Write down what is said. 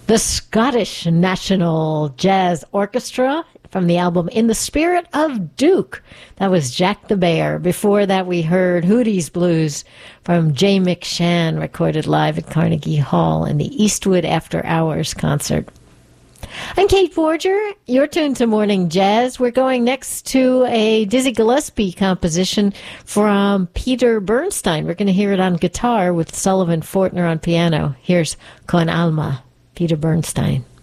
The Scottish National Jazz Orchestra from the album In the Spirit of Duke. That was Jack the Bear. Before that, we heard Hootie's Blues from Jay McShann, recorded live at Carnegie Hall in the Eastwood After Hours concert. I'm Kate Forger. You're tuned to Morning Jazz. We're going next to a Dizzy Gillespie composition from Peter Bernstein. We're going to hear it on guitar with Sullivan Fortner on piano. Here's Con Alma, Peter Bernstein.